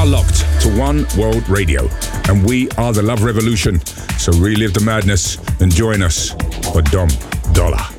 are locked to One World Radio, and we are the Love Revolution. So relive the madness and join us for Dom Dollar.